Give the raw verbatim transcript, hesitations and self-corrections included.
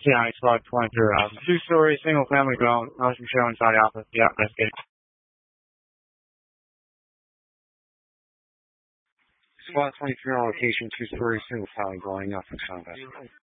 Yeah, squad twenty-three. Um, two-story, single-family dwelling. Motion show inside the office. Yeah, that's good. Squad twenty-three on location, two-story, single-family dwelling. Nothing combat.